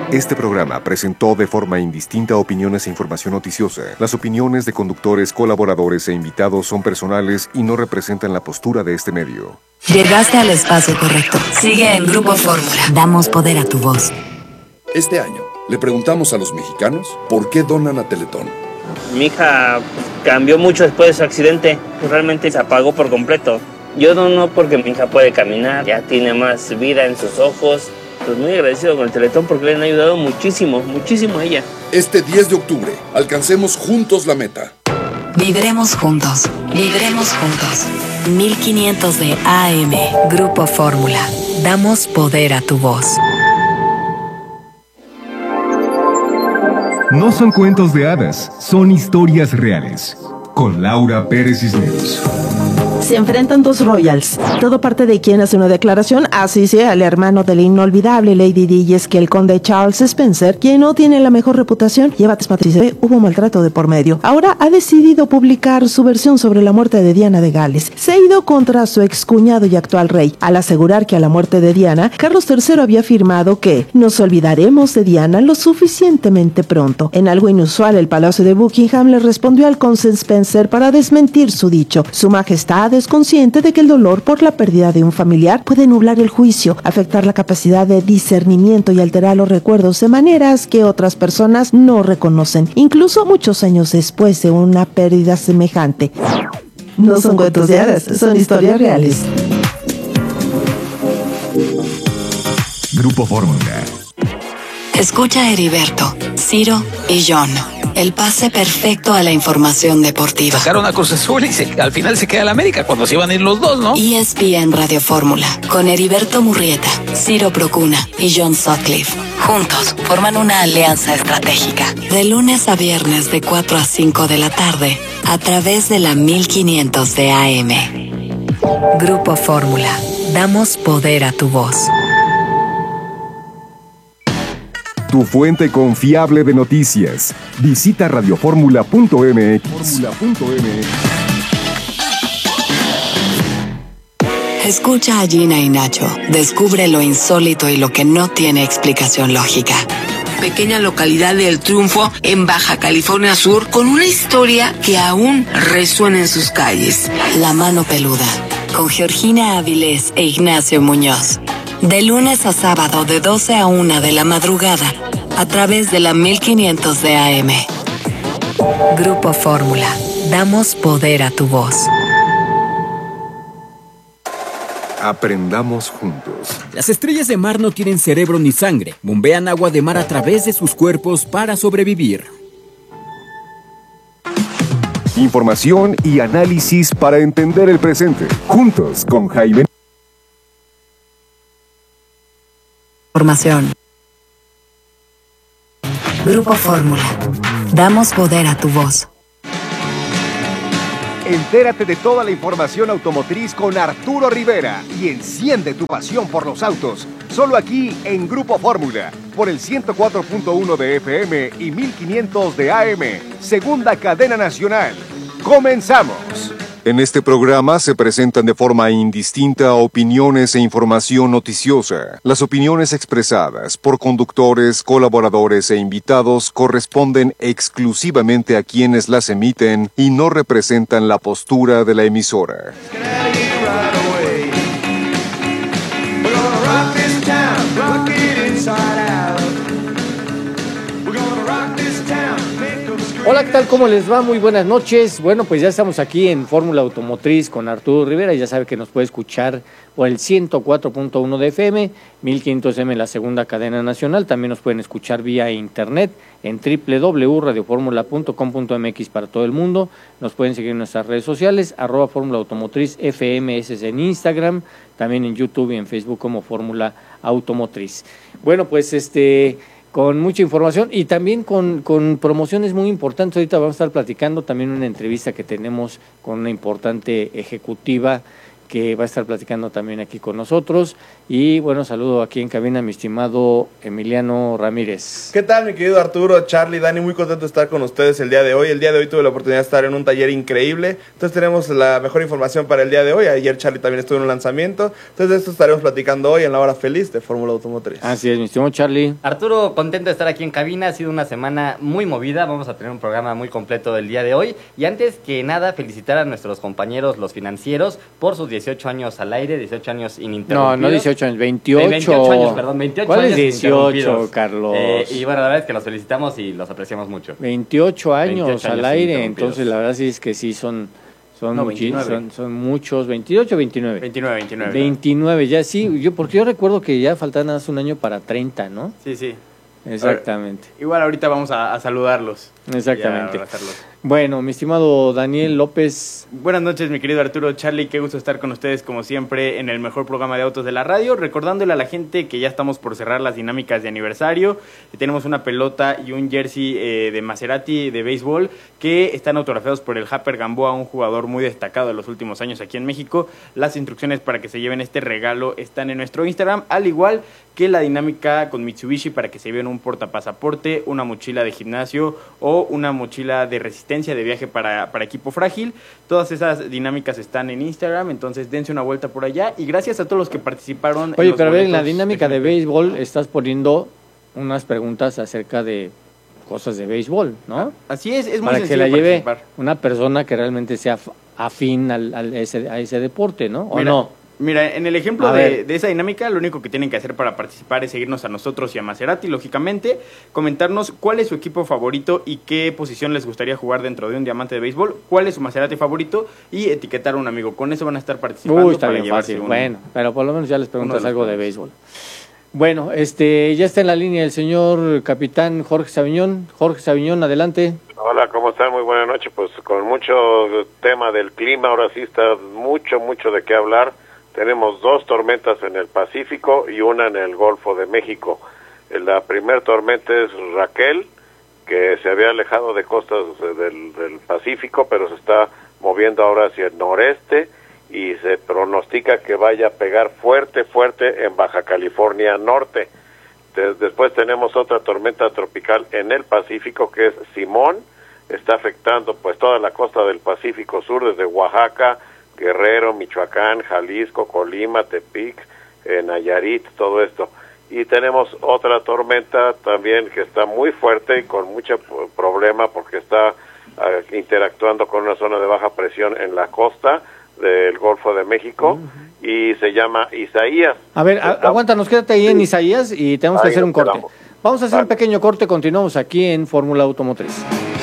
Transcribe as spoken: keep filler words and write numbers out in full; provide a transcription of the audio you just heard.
Este programa presentó de forma indistinta opiniones e información noticiosa. Las opiniones de conductores, colaboradores e invitados son personales y no representan la postura de este medio. Llegaste al espacio correcto. Sigue en Grupo Fórmula. Damos poder a tu voz. Este año le preguntamos a los mexicanos por qué donan a Teletón. Mi hija cambió mucho después de su accidente. Realmente se apagó por completo. Yo dono porque mi hija puede caminar, ya tiene más vida en sus ojos. Pues muy agradecido con el Teletón porque le han ayudado muchísimo, muchísimo a ella. Este diez de octubre, alcancemos juntos la meta. Viviremos juntos, viviremos juntos. mil quinientos de A M, Grupo Fórmula. Damos poder a tu voz. No son cuentos de hadas, son historias reales. Con Laura Pérez Cisneros. Se enfrentan dos royals. Todo parte de quien hace una declaración, así sea el hermano de la inolvidable Lady Di, y es que el conde Charles Spencer, quien no tiene la mejor reputación, lleva despatrice, hubo maltrato de por medio. Ahora ha decidido publicar su versión sobre la muerte de Diana de Gales. Se ha ido contra su excuñado y actual rey, al asegurar que a la muerte de Diana, Carlos tercero había afirmado que nos olvidaremos de Diana lo suficientemente pronto. En algo inusual, el Palacio de Buckingham le respondió al conde Spencer para desmentir su dicho. Su majestad es consciente de que el dolor por la pérdida de un familiar puede nublar el juicio, afectar la capacidad de discernimiento y alterar los recuerdos de maneras que otras personas no reconocen, incluso muchos años después de una pérdida semejante. No son cuentos de hadas, son historias reales. Grupo Fórmula. Escucha a Heriberto, Ciro y John. El pase perfecto a la información deportiva. Sacaron a Cruz Azul y se, al final se queda el América cuando se iban a ir los dos, ¿no? E S P N Radio Fórmula, con Heriberto Murrieta, Ciro Procuna y John Sutcliffe. Juntos forman una alianza estratégica. De lunes a viernes de cuatro a cinco de la tarde, a través de la mil quinientos de A M. Grupo Fórmula. Damos poder a tu voz. Tu fuente confiable de noticias. Visita radioformula punto m x. Escucha a Gina y Nacho. Descubre lo insólito y lo que no tiene explicación lógica. Pequeña localidad de El Triunfo, en Baja California Sur, con una historia que aún resuena en sus calles. La mano peluda, con Georgina Avilés e Ignacio Muñoz. De lunes a sábado de doce a una de la madrugada, a través de la mil quinientos de A M. Grupo Fórmula. Damos poder a tu voz. Aprendamos juntos. Las estrellas de mar no tienen cerebro ni sangre. Bombean agua de mar a través de sus cuerpos para sobrevivir. Información y análisis para entender el presente. Juntos con Jaime. Formación. Grupo Fórmula. Damos poder a tu voz. Entérate de toda la información automotriz con Arturo Rivera y enciende tu pasión por los autos. Solo aquí en Grupo Fórmula, por el ciento cuatro punto uno de F M y mil quinientos de A M, segunda cadena nacional. ¡Comenzamos! En este programa se presentan de forma indistinta opiniones e información noticiosa. Las opiniones expresadas por conductores, colaboradores e invitados corresponden exclusivamente a quienes las emiten y no representan la postura de la emisora. Hola, ¿qué tal? ¿Cómo les va? Muy buenas noches. Bueno, pues ya estamos aquí en Fórmula Automotriz con Arturo Rivera. Ya sabe que nos puede escuchar por el ciento cuatro punto uno de F M, mil quinientos M en la segunda cadena nacional. También nos pueden escuchar vía internet en doble u doble u doble u punto radio formula punto com punto m x para todo el mundo. Nos pueden seguir en nuestras redes sociales, arroba Fórmula Automotriz F M S en Instagram, también en YouTube y en Facebook como Fórmula Automotriz. Bueno, pues este... con mucha información y también con, con promociones muy importantes. Ahorita vamos a estar platicando también una entrevista que tenemos con una importante ejecutiva que va a estar platicando también aquí con nosotros. Y bueno, saludo aquí en cabina a mi estimado Emiliano Ramírez. ¿Qué tal, mi querido Arturo, Charlie, Dani? Muy contento de estar con ustedes el día de hoy. El día de hoy tuve la oportunidad de estar en un taller increíble. Entonces tenemos la mejor información para el día de hoy. Ayer Charlie también estuvo en un lanzamiento. Entonces de esto estaremos platicando hoy en la hora feliz de Fórmula Automotriz. Así es, mi estimado Charlie. Arturo, contento de estar aquí en cabina. Ha sido una semana muy movida. Vamos a tener un programa muy completo el día de hoy. Y antes que nada, felicitar a nuestros compañeros, los financieros, por sus dieciocho años al aire, dieciocho años ininterrumpidos. No, no dieciocho años, veintiocho. veintiocho años, perdón, veintiocho ¿Cuál años es dieciocho, Carlos? Eh, y bueno, la verdad es que los felicitamos y los apreciamos mucho. veintiocho años veintiocho al años aire, entonces la verdad sí es que sí son... Son, no, muchi- son, son muchos, veintiocho o veintinueve. veintinueve, veintinueve. veintinueve, ya sí, yo porque yo recuerdo que ya faltan hace un año para treinta, ¿no? Sí, sí. Exactamente. Ahora, igual ahorita vamos a, a saludarlos. Exactamente. Bueno, mi estimado Daniel López. Buenas noches, mi querido Arturo, Charlie, qué gusto estar con ustedes como siempre en el mejor programa de autos de la radio, recordándole a la gente que ya estamos por cerrar las dinámicas de aniversario, que tenemos una pelota y un jersey eh, de Maserati de béisbol que están autografiados por el Japper Gamboa, un jugador muy destacado de los últimos años aquí en México. Las instrucciones para que se lleven este regalo están en nuestro Instagram, al igual que la dinámica con Mitsubishi para que se lleven un portapasaporte, una mochila de gimnasio o una mochila de resistencia de viaje para, para equipo frágil. Todas esas dinámicas están en Instagram, entonces dense una vuelta por allá y gracias a todos los que participaron. Oye, en los pero a ver, en la boletos dinámica de béisbol estás poniendo unas preguntas acerca de cosas de béisbol, ¿no? Así es, es muy para sencillo que la lleve participar. una persona que realmente sea af- afín al, al ese, a ese deporte, ¿no? ¿O Mira, no? Mira, en el ejemplo A de, ver. de esa dinámica, lo único que tienen que hacer para participar es seguirnos a nosotros y a Maserati, lógicamente, comentarnos cuál es su equipo favorito y qué posición les gustaría jugar dentro de un diamante de béisbol, cuál es su Maserati favorito y etiquetar a un amigo. Con eso van a estar participando. Uy, está para bien llevarse fácil. un- Bueno, pero por lo menos ya les preguntas uno de los algo de premios. béisbol. Bueno, este, ya está en la línea el señor capitán Jorge Saviñón. Jorge Saviñón, adelante. Hola, ¿cómo están? Muy buenas noches. Pues con mucho tema del clima, ahora sí está mucho, mucho de qué hablar. Tenemos dos tormentas en el Pacífico y una en el Golfo de México. La primera tormenta es Raquel, que se había alejado de costas del, del Pacífico, pero se está moviendo ahora hacia el noreste y se pronostica que vaya a pegar fuerte, fuerte en Baja California Norte. De- después tenemos otra tormenta tropical en el Pacífico, que es Simón. Está afectando pues toda la costa del Pacífico Sur, desde Oaxaca, Guerrero, Michoacán, Jalisco, Colima, Tepic, eh, Nayarit, todo esto. Y tenemos otra tormenta también que está muy fuerte y con mucho p- problema porque está ah, interactuando con una zona de baja presión en la costa del Golfo de México y se llama Isaías. A ver, a- aguántanos, quédate ahí en Isaías y tenemos que Ahí hacer un nos corte. quedamos. Vamos a hacer un pequeño corte, continuamos aquí en Fórmula Automotriz.